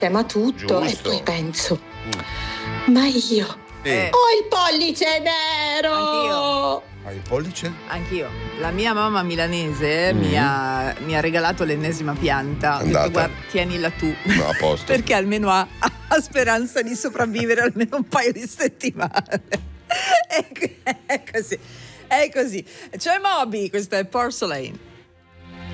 sistema tutto. Giusto. E poi penso, ma io ho il pollice nero. Anch'io. Hai il pollice? Anch'io. La mia mamma milanese mi ha regalato l'ennesima pianta. Ho detto, Andata. guarda, tienila tu. No, a posto. Perché almeno ha speranza di sopravvivere almeno un paio di settimane. È così. È così. C'è Moby, questo è Porcelain.